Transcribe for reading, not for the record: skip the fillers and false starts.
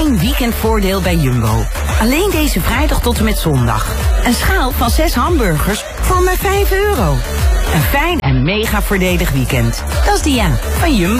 fijn weekendvoordeel bij Jumbo. Alleen deze vrijdag tot en met zondag. Een schaal van 6 hamburgers voor maar €5. Een fijn en mega voordelig weekend. Dat is Dia van Jumbo.